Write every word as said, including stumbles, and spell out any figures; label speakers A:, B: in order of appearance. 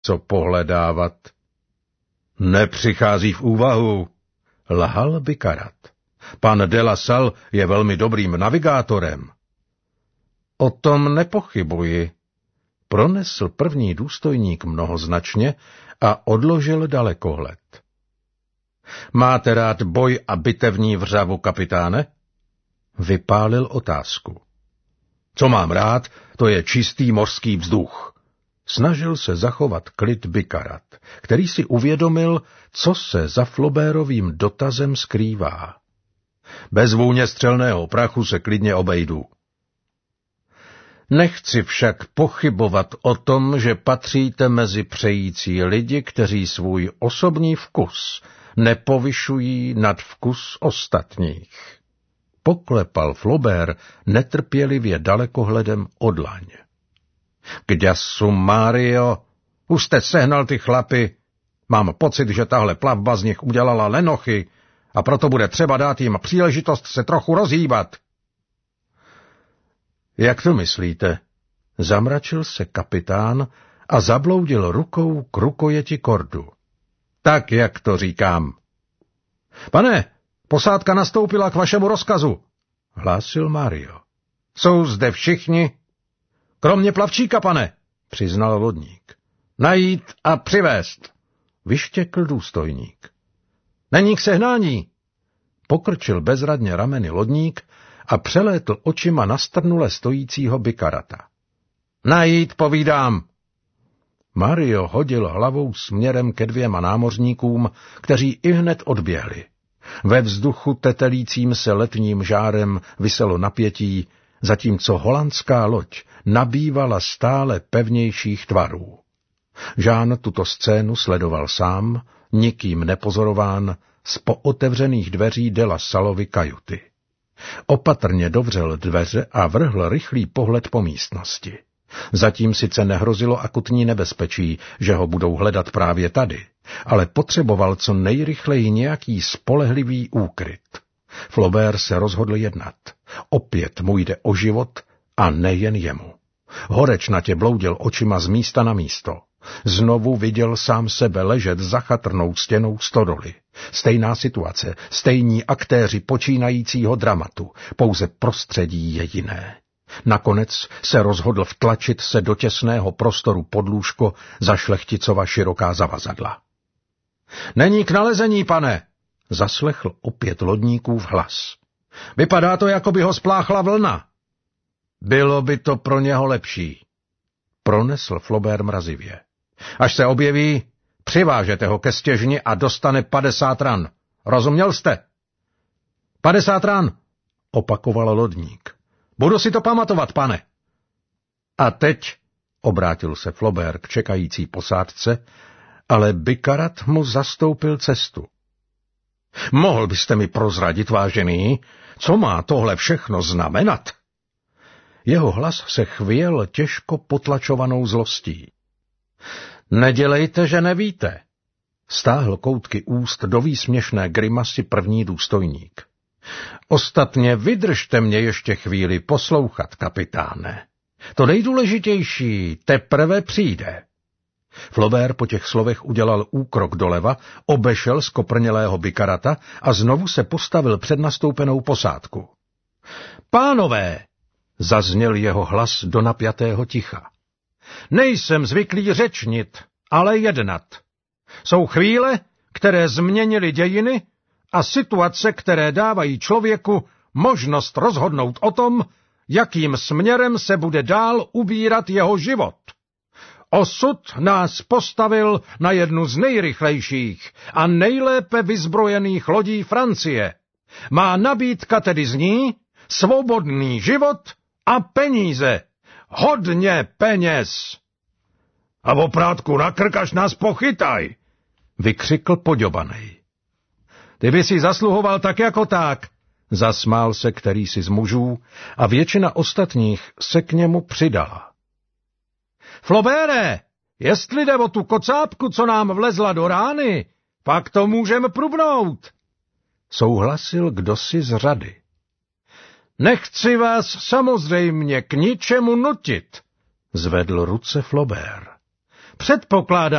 A: co pohledávat. Nepřichází v úvahu, lhal Bicarat. Pan de la Salle je velmi dobrým navigátorem. O tom nepochybuji, pronesl první důstojník mnohoznačně a odložil dalekohled. Máte rád boj a bitevní vřavu, kapitáne? Vypálil otázku. Co mám rád, to je čistý mořský vzduch. Snažil se zachovat klid Bicarat, který si uvědomil, co se za Flaubertovým dotazem skrývá. Bez vůně střelného prachu se klidně obejdu. Nechci však pochybovat o tom, že patříte mezi přející lidi, kteří svůj osobní vkus nepovyšují nad vkus ostatních. Poklepal Flaubert netrpělivě dalekohledem o dlaň. Kďasu Mario, už jste sehnal ty chlapy. Mám pocit, že tahle plavba z nich udělala lenochy a proto bude třeba dát jim příležitost se trochu rozhýbat. Jak to myslíte? Zamračil se kapitán a zabloudil rukou k rukojeti kordu. Tak, jak to říkám. Pane, posádka nastoupila k vašemu rozkazu, hlásil Mario. Jsou zde všichni? Kromě plavčíka, pane, přiznal lodník. Najít a přivést, vyštěkl důstojník. Není k sehnání, pokrčil bezradně rameny lodník a přelétl očima nastrnule stojícího Bicarata. Najít, povídám. Mario hodil hlavou směrem ke dvěma námořníkům, kteří ihned odběhli. Ve vzduchu tetelícím se letním žárem viselo napětí, zatímco holandská loď nabývala stále pevnějších tvarů. Jean tuto scénu sledoval sám, nikým nepozorován, z pootevřených dveří de la Sallovy kajuty. Opatrně dovřel dveře a vrhl rychlý pohled po místnosti. Zatím sice nehrozilo akutní nebezpečí, že ho budou hledat právě tady, ale potřeboval co nejrychleji nějaký spolehlivý úkryt. Flaubert se rozhodl jednat. Opět mu jde o život a nejen jemu. Horečnatě bloudil očima z místa na místo. Znovu viděl sám sebe ležet za chatrnou stěnou stodoly. Stejná situace, stejní aktéři počínajícího dramatu, pouze prostředí je jiné. Nakonec se rozhodl vtlačit se do těsného prostoru pod lůžko za šlechticova široká zavazadla. Není k nalezení, pane, zaslechl opět lodníkův hlas. Vypadá to, jako by ho spláchla vlna. Bylo by to pro něho lepší, pronesl Flaubert mrazivě. Až se objeví, přivážete ho ke stěžni a dostane padesát ran. Rozuměl jste? Padesát ran, opakoval lodník. Budu si to pamatovat, pane. A teď, obrátil se Flaubert k čekající posádce, ale Bicarat mu zastoupil cestu. Mohl byste mi prozradit, vážený, co má tohle všechno znamenat? Jeho hlas se chvěl těžko potlačovanou zlostí. Nedělejte, že nevíte, stáhl koutky úst do výsměšné grimasy první důstojník. Ostatně vydržte mě ještě chvíli poslouchat, kapitáne. To nejdůležitější teprve přijde. Flaubert po těch slovech udělal úkrok doleva, obešel skoprnělého Bicarata a znovu se postavil před nastoupenou posádku. Pánové, zazněl jeho hlas do napjatého ticha. Nejsem zvyklý řečnit, ale jednat. Jsou chvíle, které změnily dějiny a situace, které dávají člověku možnost rozhodnout o tom, jakým směrem se bude dál ubírat jeho život. Osud nás postavil na jednu z nejrychlejších a nejlépe vyzbrojených lodí Francie. Má nabídka tedy zní svobodný život a peníze. Hodně peněz. A oprátku na krk, až nás pochytaj, vykřikl poďobanej. Ty by si zasluhoval tak jako tak, zasmál se kterýsi z mužů a většina ostatních se k němu přidala. Flaubere, jestli jde o tu kocápku, co nám vlezla do rány, pak to můžeme prubnout, souhlasil kdosi z řady. Nechci vás samozřejmě k ničemu nutit, zvedl ruce Flaubert. Předpokládám,